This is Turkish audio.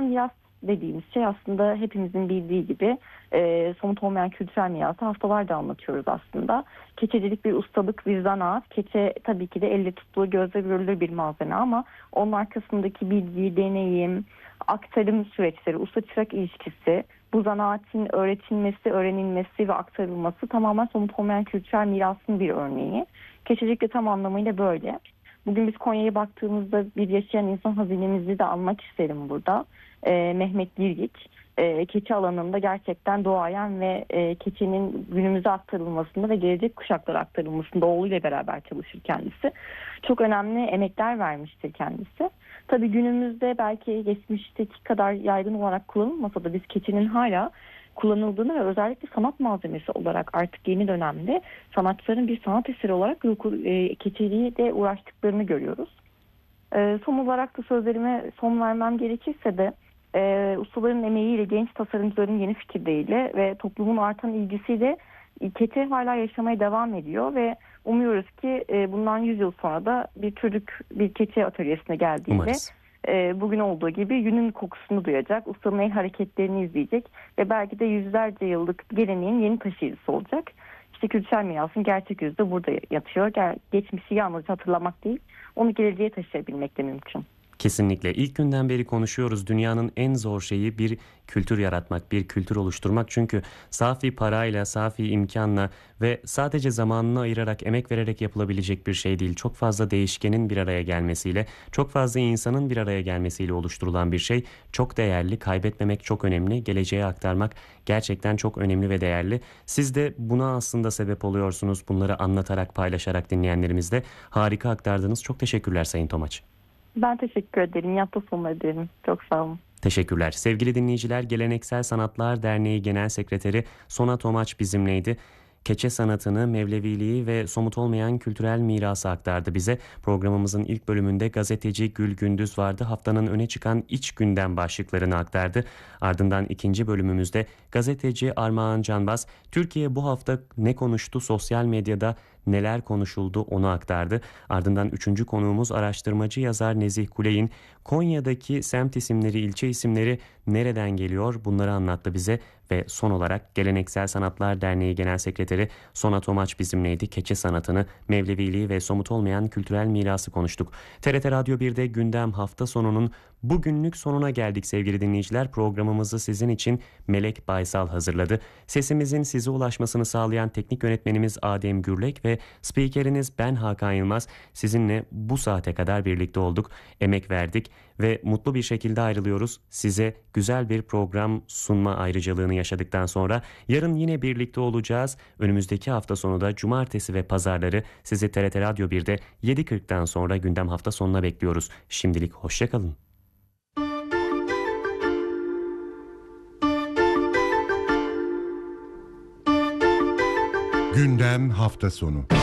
miras dediğimiz şey aslında hepimizin bildiği gibi somut olmayan kültürel mirası haftalarda anlatıyoruz aslında. Keçecilik bir ustalık, bir zanaat. Keçe tabii ki de elle tutulur, gözle görülür bir malzeme ama onun arkasındaki bilgi, deneyim, aktarım süreçleri, usta-çırak ilişkisi, bu zanaatin öğretilmesi, öğrenilmesi ve aktarılması tamamen somut olmayan kültürel mirasın bir örneği. Keçecilik de tam anlamıyla böyle. Bugün biz Konya'ya baktığımızda bir yaşayan insan hazinemizi de anmak isterim burada. Mehmet Girgik, keçi alanında gerçekten doğayan ve keçinin günümüze aktarılmasında ve gelecek kuşaklara aktarılmasında oğluyla beraber çalışır kendisi. Çok önemli emekler vermiştir kendisi. Tabii günümüzde belki geçmişteki kadar yaygın olarak kullanılmasa da biz keçinin hala kullanıldığını ve özellikle sanat malzemesi olarak artık yeni dönemde sanatçıların bir sanat eseri olarak keçiliği de uğraştıklarını görüyoruz. Son olarak da sözlerime son vermem gerekirse de ustaların emeğiyle, genç tasarımcıların yeni fikirleriyle ve toplumun artan ilgisiyle keçi hala yaşamaya devam ediyor ve umuyoruz ki bundan 100 yıl sonra da bir çocuk bir keçi atölyesine geldiğinde Umarız. Bugün olduğu gibi yünün kokusunu duyacak, ustanın el hareketlerini izleyecek ve belki de yüzlerce yıllık geleneğin yeni taşıyıcısı olacak. İşte kültürel mirasın gerçek yüzü de burada yatıyor. Geçmişi yalnızca hatırlamak değil, onu geleceğe taşıyabilmek de mümkün. Kesinlikle. İlk günden beri konuşuyoruz. Dünyanın en zor şeyi bir kültür yaratmak, bir kültür oluşturmak. Çünkü safi parayla, safi imkanla ve sadece zamanını ayırarak, emek vererek yapılabilecek bir şey değil. Çok fazla değişkenin bir araya gelmesiyle, çok fazla insanın bir araya gelmesiyle oluşturulan bir şey. Çok değerli, kaybetmemek çok önemli. Geleceğe aktarmak gerçekten çok önemli ve değerli. Siz de buna aslında sebep oluyorsunuz. Bunları anlatarak, paylaşarak dinleyenlerimizle harika aktardınız. Çok teşekkürler Sayın Tomaç. Ben teşekkür ederim. Yapta sonu ederim. Çok sağ olun. Teşekkürler. Sevgili dinleyiciler, Geleneksel Sanatlar Derneği Genel Sekreteri Sona Tomaç bizimleydi. Keçe sanatını, Mevleviliği ve somut olmayan kültürel mirası aktardı bize. Programımızın ilk bölümünde gazeteci Gül Gündüz vardı. Haftanın öne çıkan iç gündem başlıklarını aktardı. Ardından ikinci bölümümüzde gazeteci Armağan Canbaz, Türkiye bu hafta ne konuştu, sosyal medyada neler konuşuldu onu aktardı. Ardından üçüncü konuğumuz araştırmacı yazar Nezih Kuley'in Konya'daki semt isimleri, ilçe isimleri nereden geliyor bunları anlattı bize. Ve son olarak Geleneksel Sanatlar Derneği Genel Sekreteri Sona Tomaç bizimleydi. Keçe sanatını, Mevleviliği ve somut olmayan kültürel mirası konuştuk. TRT Radyo 1'de gündem hafta sonunun bugünlük sonuna geldik sevgili dinleyiciler. Programımızı sizin için Melek Baysal hazırladı. Sesimizin size ulaşmasını sağlayan teknik yönetmenimiz Adem Gürlek ve spikeriniz ben Hakan Yılmaz. Sizinle bu saate kadar birlikte olduk, emek verdik ve mutlu bir şekilde ayrılıyoruz. Size güzel bir program sunma ayrıcalığını yaşadıktan sonra yarın yine birlikte olacağız. Önümüzdeki hafta sonu da cumartesi ve pazarları sizi TRT Radyo 1'de 7.40'dan sonra gündem hafta sonuna bekliyoruz. Şimdilik hoşçakalın. Gündem hafta sonu.